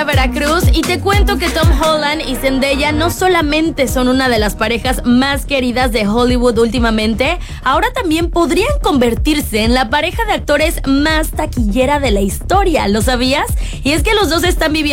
hasta Veracruz y te cuento que Tom Holland y Zendaya no solamente son una de las parejas más queridas de Hollywood últimamente, ahora también podrían convertirse en la pareja de actores más taquillera de la historia, ¿lo sabías? Y es que los dos están viviendo